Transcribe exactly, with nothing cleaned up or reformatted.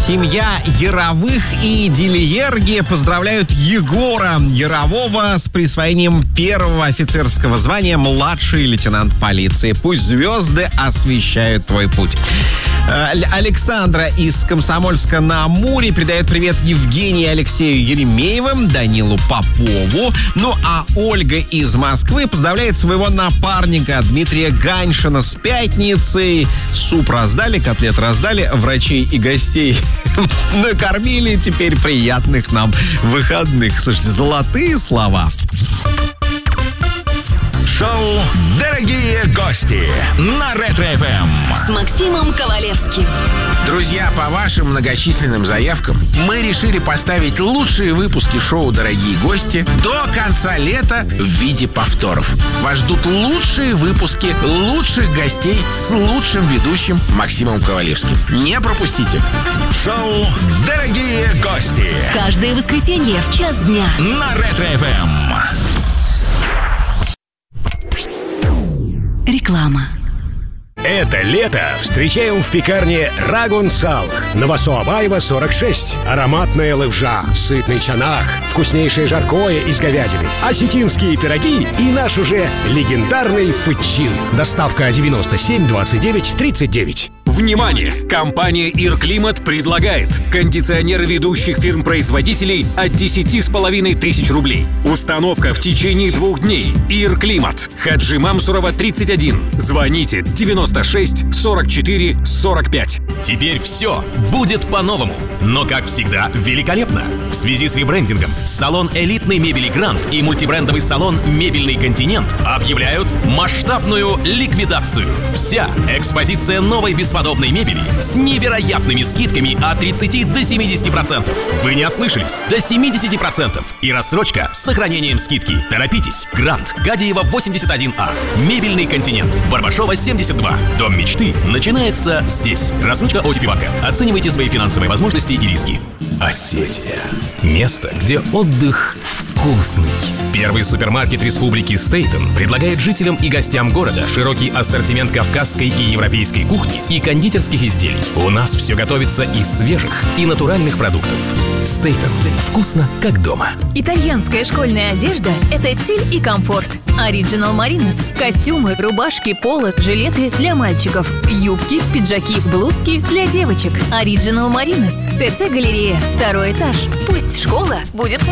Семья Яровых и Делиерги поздравляют Егора Ярового с присвоением первого офицерского звания младший лейтенант полиции. Пусть звезды освещают твой путь. Александра из Комсомольска-на-Амуре передает привет Евгению и Алексею Еремеевым, Данилу Попову. Ну а Ольга из Москвы поздравляет своего напарника Дмитрия Ганьшина с пятницей. Суп раздали, котлет раздали, врачей и гостей накормили. Теперь приятных нам выходных. Слушайте, золотые слова. Шоу «Дорогие гости» на Ретро-ФМ с Максимом Ковалевским. Друзья, по вашим многочисленным заявкам мы решили поставить лучшие выпуски шоу «Дорогие гости» до конца лета в виде повторов. Вас ждут лучшие выпуски лучших гостей с лучшим ведущим Максимом Ковалевским. Не пропустите. Шоу «Дорогие гости» каждое воскресенье в час дня на Ретро-ФМ. Реклама. Это лето встречаем в пекарне Рагун Салх. Новосоабаева, сорок шесть. Ароматная левжа, сытный чанах, вкуснейшее жаркое из говядины, осетинские пироги и наш уже легендарный фычин. Доставка девяносто семь двадцать девять тридцать девять. Внимание! Компания «Ирклимат» предлагает кондиционеры ведущих фирм-производителей от десяти с половиной тысяч рублей. Установка в течение двух дней. «Ирклимат». Хаджи Мамсурова, тридцать один. Звоните девяносто шесть сорок четыре сорок пять. Теперь все будет по-новому, но, как всегда, великолепно. В связи с ребрендингом салон элитной мебели «Грант» и мультибрендовый салон «Мебельный континент» объявляют масштабную ликвидацию. Вся экспозиция новой бесподобной мебели с невероятными скидками от тридцати до семидесяти процентов. Вы не ослышались, до семидесяти процентов. И рассрочка с сохранением скидки. Торопитесь. «Грант», Гадиева, восемьдесят один А. «Мебельный континент», Барбашова, семьдесят два. Дом мечты начинается здесь. Рассрочка ОТП-банка. Оценивайте свои финансовые возможности и риски. Осетия. Место, где отдых вкусный. Первый супермаркет Республики Стейтен предлагает жителям и гостям города широкий ассортимент кавказской и европейской кухни и кондитерских изделий. У нас все готовится из свежих и натуральных продуктов. Стейтен. Вкусно, как дома. Итальянская школьная одежда – это стиль и комфорт. Original Marinas. Костюмы, рубашки, поло, жилеты для мальчиков. Юбки, пиджаки, блузки для девочек. Original Marinas. ТЦ «Галерея». Второй этаж. Пусть школа будет